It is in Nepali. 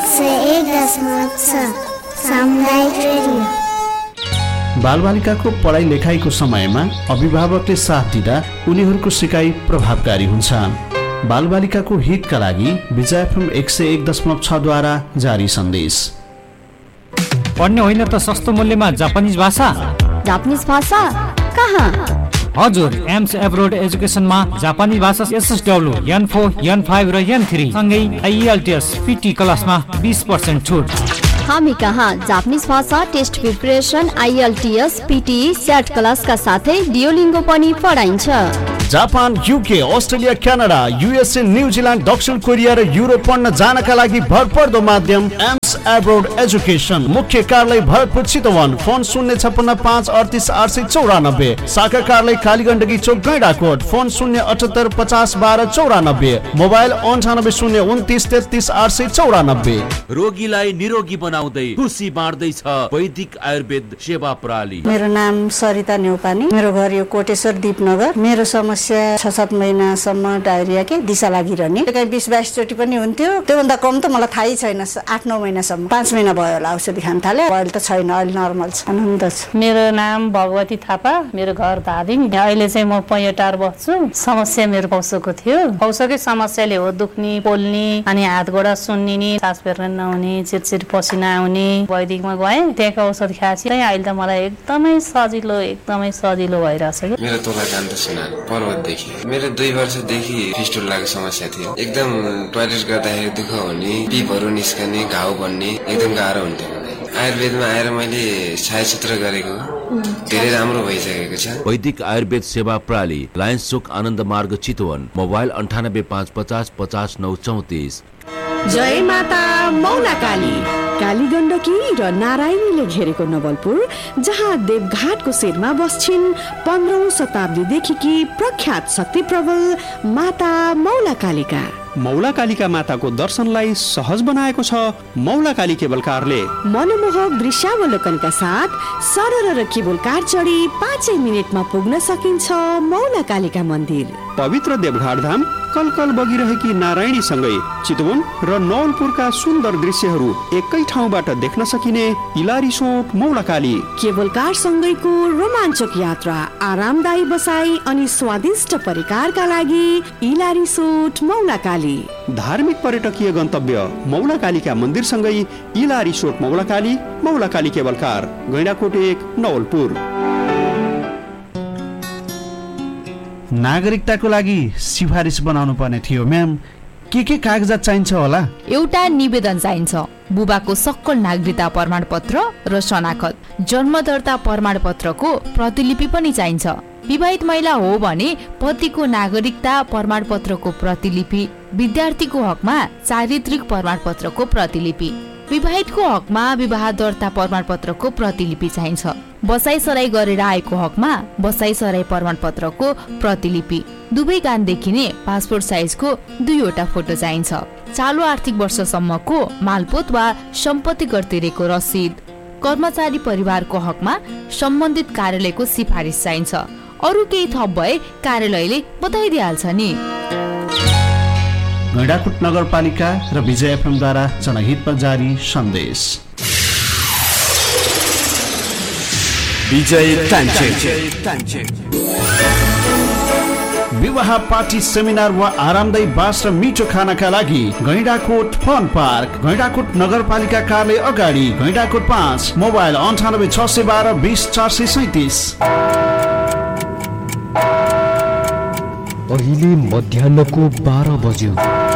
101.6 सामुदायिक रेडियो। बालबालिकाको पढाइ लेखाइको समयमा अभिभावकले साथ दिँदा उनीहरूको सिकाइ प्रभावकारी हुन्छ। बालबालिकाको हितका लागि विजय एफएम 101.6 द्वारा जारी सन्देश। पढ्ने होइन त सस्तो मूल्यमा जापानिज भाषा कहाँ? हजुर, एम्स एब्रोड एजुकेसनमा जापानी भाषा SSW, N4, N5 र N3 सँगै IELTS PT क्लासमा 20% छुट। हामी कहाँ जापानिज भाषा test preparation, IELTS, PT, SAT क्लासका साथै डियोलिङ्गो पनि पढाइन्छ। Japan, UK, Australia, Canada, USA, New Zealand, दक्षिण कोरिया र युरोप पढ्न जानका लागि भरपर्दो माध्यम एम्स एब्रोड एजुकेसन। मुख्य कार्यालय भरतपुर चितवन। फोन 056 38 894। शाखा कार्यालय कालीगण्डकी चोक गैंडाकोट। फोन 078 50 12 94। मोबाइल 98 029 33 894। रोगीलाई निरोगी बनाउँदै खुसी बाँड्दैछ वैदिक आयुर्वेद सेवा प्रणाली। मेरो नाम सरिता नेउपानी, मेरो घर यो कोटेश्वर दीपनगर। मेरो समस्या 6-7 महिनासम्म डायरिया के दिशा लागिरहने, कहीँ 20-22 चोटि पनि हुन्थ्यो। त्योभन्दा कम त मलाई थाहै छैन। 8-9 महिनासम्म, 5 महिना भयो होला औषधि खान थाले। अहिले त छैन, अहिले नर्मल छ, आनन्द छ। मेरो नाम भगवती थापा, मेरो घर धादिङ। अहिले चाहिँ म पैयटार बस्छु। समस्या मेरो पौसोको थियो। पौसोकै समस्याले हो दुख्ने, पोल्ने, अनि हात गोडा सुन्निने, सास फेर्न नहुने, चिरचिर पसिना आउने। वैदिकमा गएँ, त्यहाँको औषध खाएपछि अहिले त मलाई एकदमै सजिलो भइरहेछ। मेरो तोला कान्त सुना पर्वतदेखि। मेरो 2 वर्षदेखि फिस्टुलाको समस्या थियो। एकदम टोयलेट गर्दाखेरि दुःख हुने, पिपहरू निस्कने, घाउ बन्ने, एकदम गाह्रो हुन्थ्यो। आयुर्वेदमा आएर मैले छायासूत्र गरेको धेरै राम्रो भइसकेको छ। वैदिक आयुर्वेद सेवा प्रणाली, लायन्स चोक आनन्द मार्ग चितवन। मोबाइल 98 550 50 934। जय माता मौलाकाली। कालीगण्डकी र नारायणीले घेरेको नवलपुर, जहाँ देवघाटको शिरमा बस्छिन् 15औं शताब्दीदेखि प्रख्यात शक्ति प्रबल माता मौलाकालीका। मौलाकालीका माताको दर्शनलाई सहज बनाएको छ मौलाकाली केबल कारले। मनमोहक दृश्यावलोकनका साथ सरल र केबल कार चढी 5 मिनेटमा पुग्न सकिन्छ मौलाकालीका मन्दिर। पवित्र देवघाट धाम कलकल बगिरहेकी नारायणीसँगै चितवन र नवलपुरका सुन्दर दृश्यहरू एकै ठाउँबाट देख्न सकिने इलारिसोट मौलाकाली। केबल कार सँगैको रोमाञ्चक यात्रा, आरामदायी बसाई अनि स्वादिष्ट परिकारका लागि इलारिसोट मौलाकाली। धार्मिक पर्यटकीय गन्तव्य मौलाकालीका मन्दिरसँगै इलारिसोट मौलाकाली, मौलाकाली केबल कार, गैंडाकोट 1 नवलपुर। नागरिकताको लागि सिफारिस बनाउनु पर्ने थियो म्याम, के कागजात चाहिन्छ होला? एउटा निवेदन चाहिन्छ, बुबाको सक्कल नागरिकता प्रमाणपत्र र शनाखत, जन्म दर्ता प्रमाणपत्रको प्रतिलिपि पनि चाहिन्छ। विवाहित महिला हो भने पतिको नागरिकता प्रमाणपत्रको प्रतिलिपि, विद्यार्थीको हकमा चारित्रिक प्रमाणपत्रको प्रतिलिपि, विवाहितको हकमा विवाह दर्ता प्रमाणपत्रको प्रतिलिपि चाहिन्छ। बसाइसराई गरेर आएको हकमा बसाइसराई प्रमाणपत्रको प्रतिलिपि, दुवै कान देखिने पासपोर्ट साइजको 2वटा फोटो चाहिन्छ। चालु आर्थिक वर्षसम्मको मालपोत वा सम्पत्ति कर तिरेको रसिद, कर्मचारी परिवारको हकमा सम्बन्धित कार्यालयको सिफारिस चाहिन्छ। अरु केही थप भए कार्यालयले बताइदिहाल्छ नि। गैंडाकोट नगरपालिका र विजय एफएम द्वारा जनहितमा जारी सन्देश। विवाह, पार्टी, सेमिनार वा आरामदायी बास र मिठो खानाका लागि गैंडाकोट फन पार्क, गैंडाकोट नगरपालिका कार्यालय अगाडि, गैंडाकोट 5। मोबाइल 98 612 20 437। अहिले मध्याह्नको 12 बज्यो।